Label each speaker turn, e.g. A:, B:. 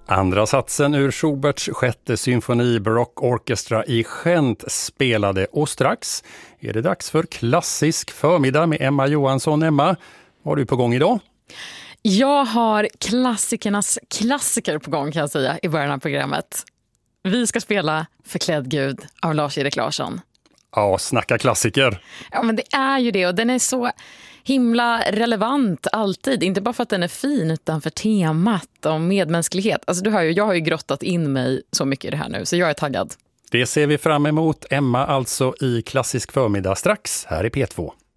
A: Andra satsen ur Schuberts sjätte symfoni Baroque Orchestra i Gent spelade, och strax är det dags för klassisk förmiddag med Emma Johansson. Emma, vad har du på gång idag?
B: Jag har klassikernas klassiker på gång, kan jag säga, i början av programmet. Vi ska spela Förklädd Gud av Lars-Erik Larsson.
A: Ja, snacka klassiker.
B: Ja, men det är ju det, och den är så himla relevant alltid. Inte bara för att den är fin, utan för temat och medmänsklighet. Alltså du hör ju, jag har ju grottat in mig så mycket i det här nu, så jag är taggad.
A: Det ser vi fram emot. Emma alltså i klassisk förmiddag strax här i P2.